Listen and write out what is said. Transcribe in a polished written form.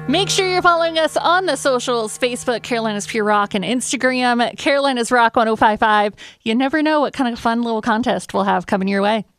Make sure you're following us on the socials, Facebook, Carolina's Pure Rock, and Instagram, Carolina's Rock 1055. You never know what kind of fun little contest we'll have coming your way.